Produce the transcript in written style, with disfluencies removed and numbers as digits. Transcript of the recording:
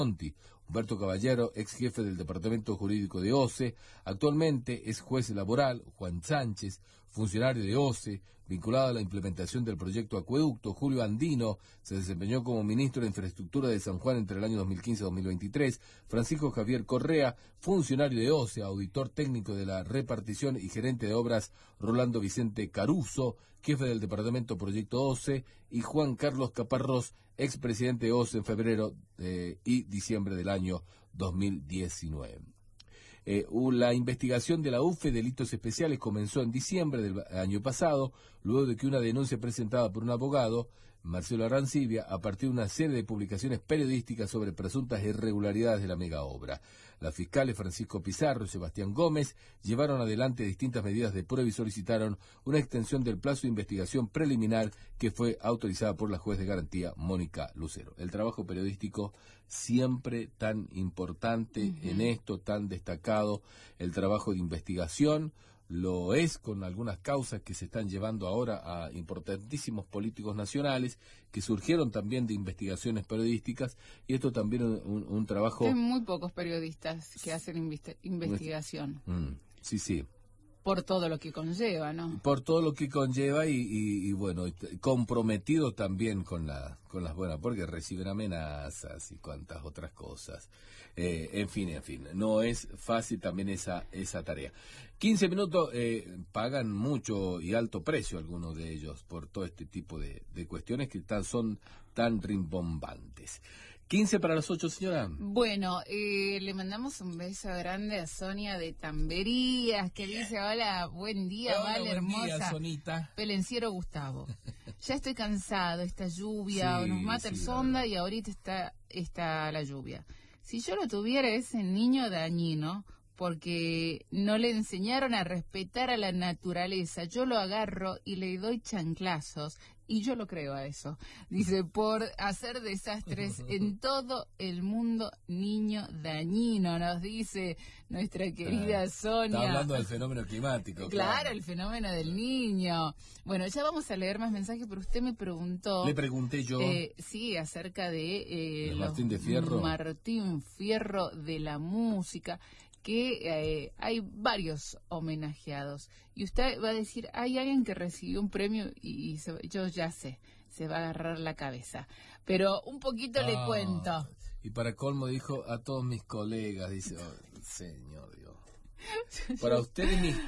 Monti. Humberto Caballero, ex jefe del Departamento Jurídico de OCE, actualmente es juez laboral. Juan Sánchez, funcionario de OCE, vinculado a la implementación del proyecto Acueducto. Julio Andino se desempeñó como ministro de Infraestructura de San Juan entre el año 2015 y 2023. Francisco Javier Correa, funcionario de OCE, auditor técnico de la repartición y gerente de obras Rolando Vicente Caruso, jefe del Departamento Proyecto OCE, y Juan Carlos Caparrós, expresidente de OCE en febrero y diciembre del año 2019. La investigación de la UFE, Delitos Especiales, comenzó en diciembre del año pasado, luego de que una denuncia presentada por un abogado, Marcelo Arancibia, a partir de una serie de publicaciones periodísticas sobre presuntas irregularidades de la mega obra. Las fiscales Francisco Pizarro y Sebastián Gómez llevaron adelante distintas medidas de prueba y solicitaron una extensión del plazo de investigación preliminar que fue autorizada por la juez de garantía Mónica Lucero. El trabajo periodístico siempre tan importante en esto, tan destacado, el trabajo de investigación. Lo es con algunas causas que se están llevando ahora a importantísimos políticos nacionales que surgieron también de investigaciones periodísticas, y esto también un trabajo... Hay muy pocos periodistas que hacen investigación. Sí, sí. Por todo lo que conlleva, ¿no? Por todo lo que conlleva y bueno, comprometido también con las buenas, porque reciben amenazas y cuantas otras cosas. En fin, no es fácil también esa tarea. 15 minutos, pagan mucho y alto precio algunos de ellos por todo este tipo de cuestiones que son tan rimbombantes. 15 para las 8, señora. Bueno, le mandamos un beso grande a Sonia de Tamberías, que dice, hola, buen día, hola, Vale, buen hermosa. día, Sonita. Pelenciero Gustavo. Ya estoy cansado, esta lluvia, nos mata el sonda y ahorita está la lluvia. Si yo lo tuviera ese niño dañino, porque no le enseñaron a respetar a la naturaleza, yo lo agarro y le doy chanclazos, y yo lo creo a eso. Dice, por hacer desastres en todo el mundo, niño dañino, nos dice nuestra querida Sonia. Está hablando del fenómeno climático. Claro, el fenómeno del niño. Bueno, ya vamos a leer más mensajes, pero usted me preguntó... Le pregunté yo. Sí, acerca de... Martín de Fierro. Martín Fierro de la música, que hay varios homenajeados. Y usted va a decir, hay alguien que recibió un premio y yo ya sé, se va a agarrar la cabeza. Pero un poquito le cuento. Y para colmo dijo, a todos mis colegas, dice, oh, señor Dios. Para usted y mis